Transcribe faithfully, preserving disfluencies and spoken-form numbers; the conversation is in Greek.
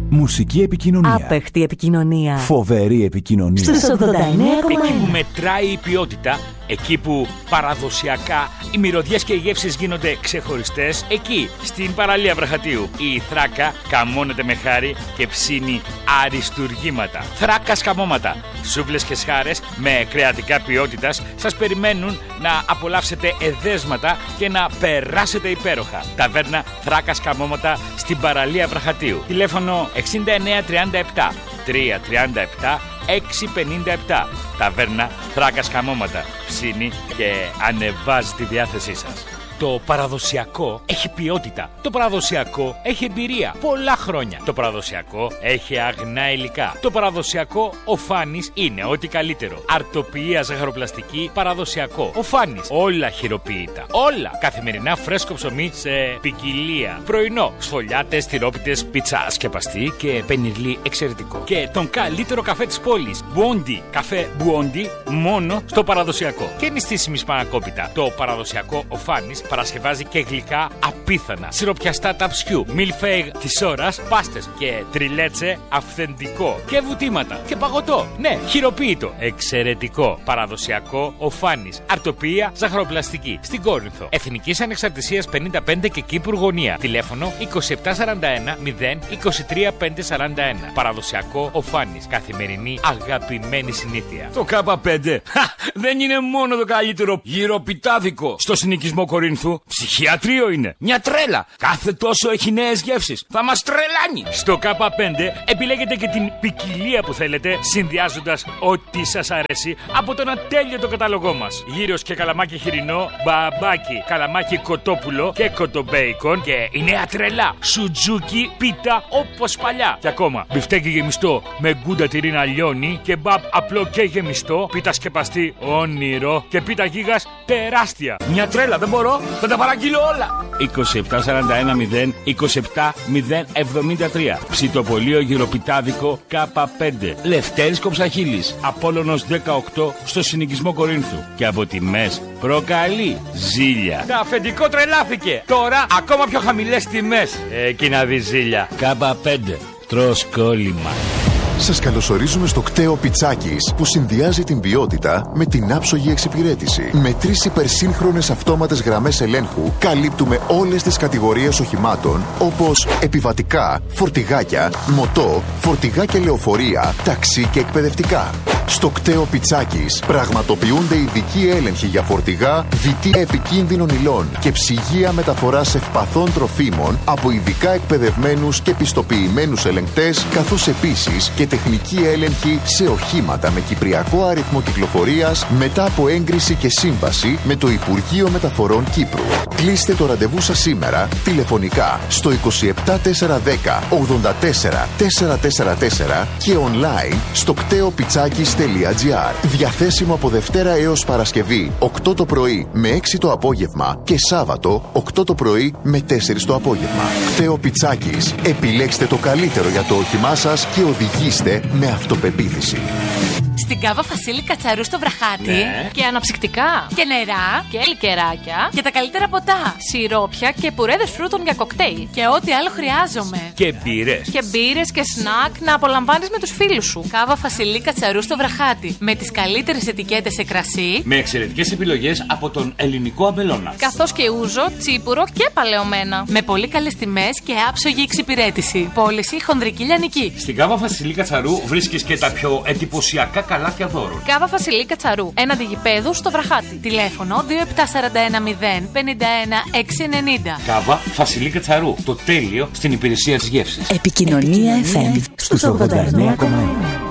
Μουσική επικοινωνία. Άπεχτη επικοινωνία. Φοβερή επικοινωνία. Στους ογδόντα εννέα κόμμα ένα. Εκεί που μετράει η ποιότητα, εκεί που παραδοσιακά οι μυρωδιές και οι γεύσεις γίνονται ξεχωριστές, εκεί στην παραλία Βραχατίου η Θράκα καμώνεται με χάρη και ψήνει αριστουργήματα. Θράκα σκαμώματα, σούβλες και σχάρες με κρεατικά ποιότητας σας περιμένουν να απολαύσετε εδέσματα και να περάσετε υπέροχα. Ταβέρνα Θράκα σκαμώματα στην παραλία Βραχατίου. Τηλέφωνο εξήντα εννέα τριάντα επτά τριακόσια τριάντα επτά έξι πενήντα επτά. Ταβέρνα Θράκα σκαμώματα. Ψήνει και ανεβάζει τη διάθεσή σας. Το παραδοσιακό έχει ποιότητα. Το παραδοσιακό έχει εμπειρία. Πολλά χρόνια. Το παραδοσιακό έχει αγνά υλικά. Το παραδοσιακό ο Φάνης είναι ό,τι καλύτερο. Αρτοποιία ζαχαροπλαστική παραδοσιακό. Ο Φάνης. Όλα χειροποίητα. Όλα. Καθημερινά φρέσκο ψωμί σε ποικιλία. Πρωινό. Σφολιάτες, τυρόπιτες, πίτσα σκεπαστή και πενιρλί εξαιρετικό. Και τον καλύτερο καφέ της πόλης. Μπουόντι. Καφέ Μπουόντι μόνο στο παραδοσιακό. Και νηστίσιμη σπανακόπιτα. Το παραδοσιακό ο Φάνης παρασκευάζει και γλυκά απίθανα. Σιροπιαστά ταψιού, μιλφέιγ της ώρας, πάστες και τριλέτσε αυθεντικό. Και βουτήματα και παγωτό. Ναι, χειροποίητο. Εξαιρετικό. Παραδοσιακό ο Φάνης. Αρτοποιία ζαχαροπλαστική. Στην Κόρινθο. Εθνικής Ανεξαρτησίας πενήντα πέντε και Κύπρου Γωνία. Τηλέφωνο είκοσι επτά σαράντα ένα μηδέν είκοσι τρία πεντακόσια σαράντα ένα. Παραδοσιακό ο Φάνης. Καθημερινή αγαπημένη συνήθεια. Το Κάπα πέντε δεν είναι μόνο το καλύτερο γυροπιτάδικο στο συνοικισμό Κορίνθου. Ψυχιατρίο είναι. Μια τρέλα. Κάθε τόσο έχει νέες γεύσεις. Θα μας τρελάνει. Στο Κάπα πέντε επιλέγετε και την ποικιλία που θέλετε, συνδυάζοντας ό,τι σας αρέσει από τον ατέλειωτο κατάλογό μας. Γύρος και καλαμάκι χοιρινό, μπαμπάκι, καλαμάκι κοτόπουλο και κοτομπέικον και η νέα τρελά σουτζούκι πίτα όπως παλιά. Και ακόμα μπιφτέκι γεμιστό με γκούντα τυρίνα λιώνει, κεμπάπ απλό και γεμιστό, πίτα σκεπαστή όνειρο και πίτα γίγας τεράστια. Μια τρέλα, δεν μπορώ. Θα τα παραγγείλω όλα. είκοσι επτά σαράντα ένα μηδέν είκοσι επτά μηδέν εβδομήντα τρία. Ψητοπολείο γυροπιτάδικο Κάπα πέντε. Λευτέρης Κοψαχίλης. Απόλλωνος δεκαοκτώ στο συνοικισμό Κορίνθου. Και από τιμές προκαλεί ζήλια. Τα αφεντικό τρελάθηκε. Τώρα ακόμα πιο χαμηλές τιμές. Εκεί να δει ζήλια. Κάπα πέντε. Τρως κόλλημα. Σας καλωσορίζουμε στο κτέο Πιτσάκης, που συνδυάζει την ποιότητα με την άψογη εξυπηρέτηση. Με τρεις υπερσύγχρονες αυτόματες γραμμές ελέγχου καλύπτουμε όλες τις κατηγορίες οχημάτων, όπως επιβατικά, φορτηγάκια, μοτό, φορτηγάκια λεωφορεία, ταξί και εκπαιδευτικά. Στο κτέο Πιτσάκης πραγματοποιούνται ειδικοί έλεγχοι για φορτηγά, βιτία επικίνδυνων υλών και ψυγεία μεταφοράς ευπαθών τροφίμων από ειδικά εκπαιδευμένους και πιστοποιημένους ελεγκτές, καθώς επίσης και τεχνική έλεγχη σε οχήματα με κυπριακό αριθμό κυκλοφορίας μετά από έγκριση και σύμβαση με το Υπουργείο Μεταφορών Κύπρου. Κλείστε το ραντεβού σας σήμερα τηλεφωνικά στο είκοσι επτά τετρακόσια δέκα ογδόντα τέσσερα τετρακόσια σαράντα τέσσερα και online στο κτέο πιτσάκης τελεία τζι άρ. Διαθέσιμο από Δευτέρα έως Παρασκευή οκτώ το πρωί με έξι το απόγευμα και Σάββατο οκτώ το πρωί με τέσσερα το απόγευμα. Κτέο Πιτσάκης. Επιλέξτε το καλύτερο για το όχημά σας και οδηγήστε με αυτοπεποίθηση. Στην Κάβα Φασίλη Κατσαρού στο Βραχάτι. Ναι. Και αναψυκτικά. Και νερά. Και λικεράκια. Και τα καλύτερα ποτά. Σιρόπια και πουρέδες φρούτων για κοκτέιλ. Και ό,τι άλλο χρειάζομαι. Και μπύρες. Και μπύρες και σνακ να απολαμβάνεις με τους φίλους σου. Κάβα Φασίλη Κατσαρού στο Βραχάτι. Με τις καλύτερες ετικέτες σε κρασί. Με εξαιρετικές επιλογές από τον ελληνικό αμπελώνα. Καθώς και ούζο, τσίπουρο και παλαιωμένα. Με πολύ καλές τιμές και άψογη εξυπηρέτηση. Πώληση χονδρική λιανική. Στην Κάβα Φασίλη Κατσαρού βρίσκεις και τα πιο εντυπωσιακά καλάθια δώρων. Κάβα Φασιλή Κατσαρού. Έναντι γηπέδου στο Βραχάτι. Τηλέφωνο δύο επτά σαράντα ένα μηδέν πενήντα ένα εξακόσια ενενήντα. Κάβα Φασιλή Κατσαρού. Το τέλειο στην υπηρεσία της γεύσης. Επικοινωνία εφ εμ στους ογδόντα εννέα κόμμα ένα.